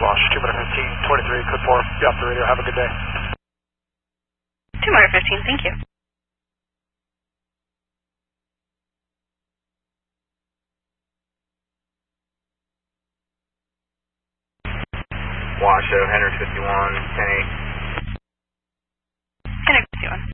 Wash, 215, 23, code 4, be off the radio, have a good day. 215, thank you. Washoe, Henry 51, 10-8. Henry 51.